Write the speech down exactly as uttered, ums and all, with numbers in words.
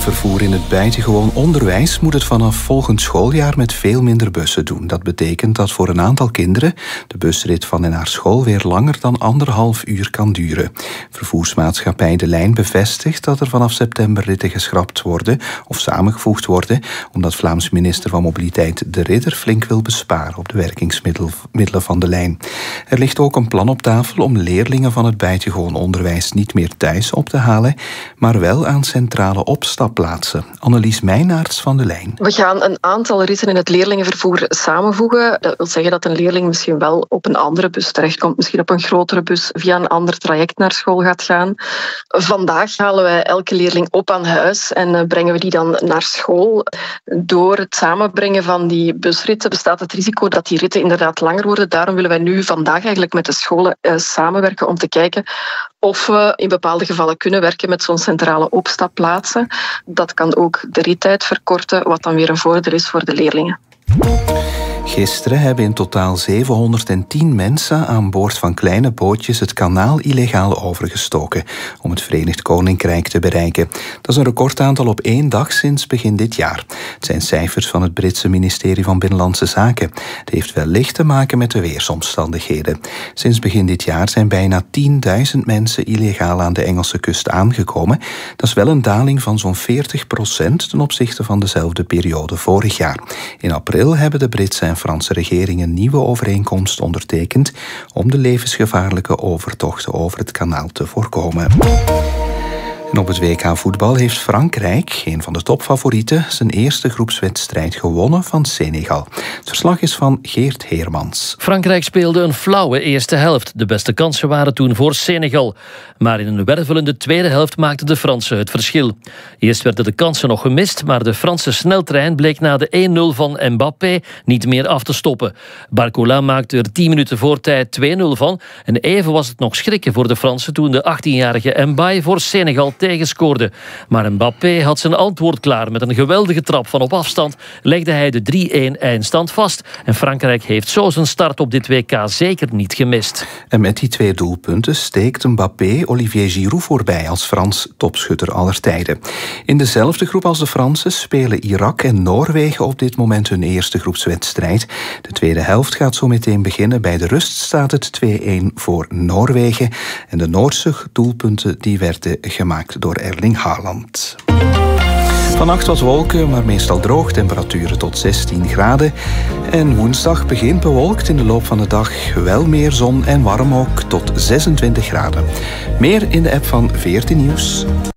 leerlingenvervoer in het buitengewoon onderwijs moet het vanaf volgend schooljaar met veel minder bussen doen. Dat betekent dat voor een aantal kinderen de busrit van en naar school weer langer dan anderhalf uur kan duren. Vervoersmaatschappij De Lijn bevestigt dat er vanaf september ritten geschrapt worden of samengevoegd worden, omdat Vlaams minister van Mobiliteit De Ridder flink wil besparen op de werkingsmiddelen van De Lijn. Er ligt ook een plan op tafel om leerlingen van het buitengewoon onderwijs niet meer thuis op te halen, maar wel aan centrale opstapplaatsen. Annelies Meijnaerts van De Lijn. We gaan een aantal ritten in het leerlingenvervoer samenvoegen. Dat wil zeggen dat een leerling misschien wel op een andere bus terechtkomt, misschien op een grotere bus via een ander traject naar school gaat gaan. Vandaag halen wij elke leerling op aan huis en brengen we die dan naar school. Door het samenbrengen van die busritten bestaat het risico dat die ritten inderdaad langer worden. Daarom willen wij nu vandaag eigenlijk met de scholen uh, samenwerken om te kijken of we in bepaalde gevallen kunnen werken met zo'n centrale opstapplaatsen. Dat kan ook de rittijd verkorten, wat dan weer een voordeel is voor de leerlingen. Gisteren hebben in totaal zevenhonderdtien mensen aan boord van kleine bootjes het kanaal illegaal overgestoken om het Verenigd Koninkrijk te bereiken. Dat is een recordaantal op één dag sinds begin dit jaar. Het zijn cijfers van het Britse ministerie van Binnenlandse Zaken. Het heeft wellicht te maken met de weersomstandigheden. Sinds begin dit jaar zijn bijna tienduizend mensen illegaal aan de Engelse kust aangekomen. Dat is wel een daling van zo'n veertig procent ten opzichte van dezelfde periode vorig jaar. In april hebben de Britse en Franse regering een nieuwe overeenkomst ondertekend om de levensgevaarlijke overtochten over het kanaal te voorkomen. En op het W K voetbal heeft Frankrijk, een van de topfavorieten, zijn eerste groepswedstrijd gewonnen van Senegal. Het verslag is van Geert Heermans. Frankrijk speelde een flauwe eerste helft. De beste kansen waren toen voor Senegal. Maar in een wervelende tweede helft maakten de Fransen het verschil. Eerst werden de kansen nog gemist, maar de Franse sneltrein bleek na de één nul van Mbappé niet meer af te stoppen. Barcola maakte er tien minuten voor tijd twee nul van. En even was het nog schrikken voor de Fransen toen de achttienjarige Mbaye voor Senegal tegenscoorde. Maar Mbappé had zijn antwoord klaar. Met een geweldige trap van op afstand legde hij de drie-één eindstand vast. En Frankrijk heeft zo zijn start op dit W K zeker niet gemist. En met die twee doelpunten steekt Mbappé Olivier Giroud voorbij als Frans topschutter aller tijden. In dezelfde groep als de Fransen spelen Irak en Noorwegen op dit moment hun eerste groepswedstrijd. De tweede helft gaat zo meteen beginnen. Bij de rust staat het twee-één voor Noorwegen. En de Noorse doelpunten die werden gemaakt door Erling Haaland. Vannacht wat wolken, maar meestal droog. Temperaturen tot zestien graden. En woensdag begint bewolkt, in de loop van de dag wel meer zon en warm ook tot zesentwintig graden. Meer in de app van veertien Nieuws.